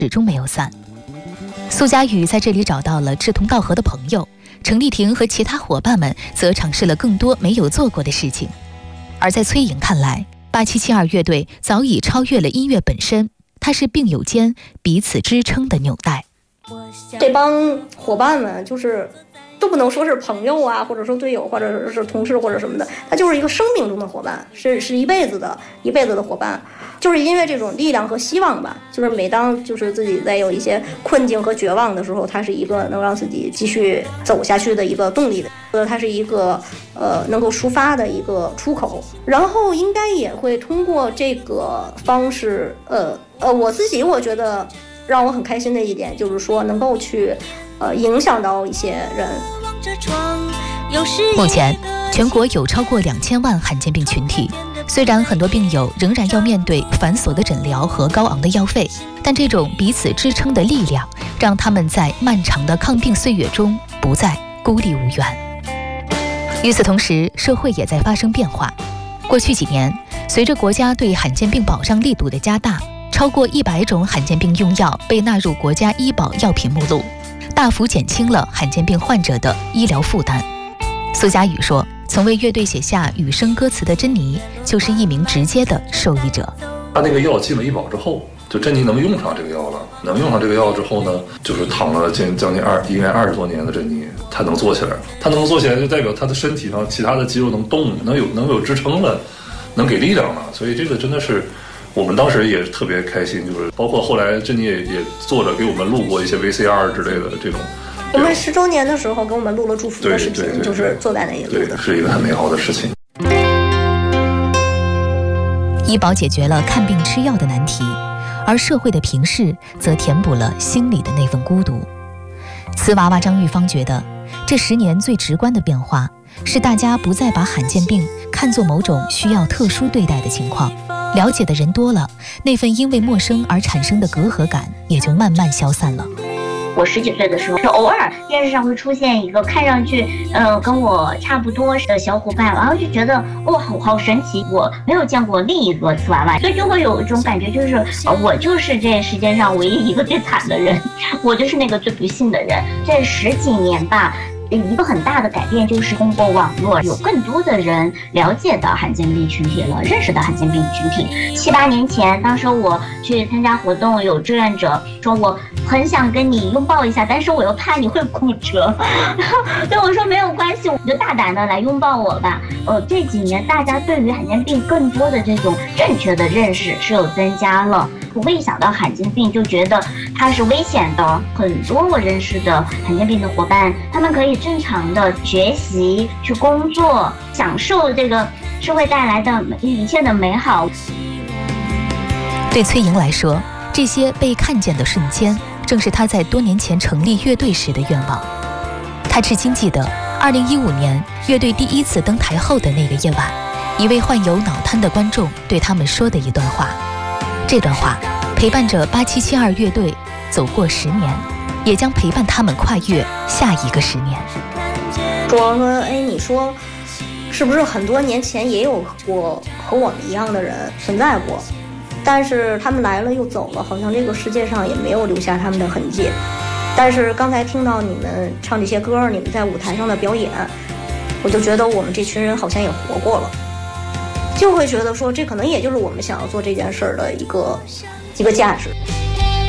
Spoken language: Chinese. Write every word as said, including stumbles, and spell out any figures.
始终没有散。苏嘉宇在这里找到了志同道合的朋友，程丽婷和其他伙伴们则尝试了更多没有做过的事情。而在崔颖看来，八七七二乐队早已超越了音乐本身，它是病友间彼此支撑的纽带。 这帮伙伴们就是都不能说是朋友啊，或者说队友，或者是同事或者什么的，他就是一个生命中的伙伴，是是一辈子的一辈子的伙伴。就是因为这种力量和希望吧，就是每当就是自己在有一些困境和绝望的时候，它是一个能让自己继续走下去的一个动力的，呃，它是一个呃能够抒发的一个出口。然后应该也会通过这个方式，呃呃，我自己我觉得让我很开心的一点就是说能够去呃影响到一些人。 目前全国有超过两千万罕见病群体，虽然很多病友仍然要面对繁琐的诊疗和高昂的药费，但这种彼此支撑的力量，让他们在漫长的抗病岁月中不再孤立无援。与此同时，社会也在发生变化。过去几年，随着国家对罕见病保障力度的加大，超过一百种罕见病用药被纳入国家医保药品目录，大幅减轻了罕见病患者的医疗负担。苏嘉宇说，曾为乐队写下雨声歌词的珍妮就是一名直接的受益者。 他那个药进了医保之后，就珍妮能用上这个药了，能用上这个药之后呢，就是躺了近将近二应该二十多年的珍妮，她能坐起来，她能坐起来就代表她的身体上其他的肌肉能动，能有能有支撑了，能给力量了。所以这个真的是我们当时也特别开心，就是包括后来珍妮也也做着给我们录过一些 V C R 之类的这种。 我们十周年的时候给我们录了祝福的视频，就是坐在那里录的， 是一个很美好的事情。 医保解决了看病吃药的难题，而社会的平视则填补了心里的那份孤独。瓷娃娃张玉芳觉得，这十年最直观的变化是大家不再把罕见病看作某种需要特殊对待的情况，了解的人多了，那份因为陌生而产生的隔阂感也就慢慢消散了。 我十几岁的时候，是偶尔电视上会出现一个看上去，呃，跟我差不多的小伙伴，然后就觉得哇，好好神奇，我没有见过另一个瓷娃娃，所以就会有一种感觉，就是、呃、我就是这世界上唯一一个最惨的人，我就是那个最不幸的人。这十几年吧。一个很大的改变就是通过网络，有更多的人了解到罕见病群体了，认识到罕见病群体。七八年前，当时我去参加活动，有志愿者说我很想跟你拥抱一下，但是我又怕你会骨折，对我说没有关系，你就大胆的来拥抱我吧。呃，这几年大家对于罕见病更多的这种正确的认识是有增加了。我一想到罕见病就觉得它是危险的，很多我认识的罕见病的伙伴，他们可以正常的学习、去工作，享受这个社会带来的一切的美好。 对崔莹来说，这些被看见的瞬间，正是她在多年前成立乐队时的愿望。她至今记得二零一五年乐队第一次登台后的那个夜晚，一位患有脑瘫的观众对他们说的一段话。这段话陪伴着八七七二乐队走过十年，也将陪伴他们跨越下一个十年。 说说，哎，你说是不是很多年前也有过和我们一样的人存在过？但是他们来了又走了，好像这个世界上也没有留下他们的痕迹。但是刚才听到你们唱这些歌，你们在舞台上的表演，我就觉得我们这群人好像也活过了。就会觉得说，这可能也就是我们想要做这件事儿的一个一个价值。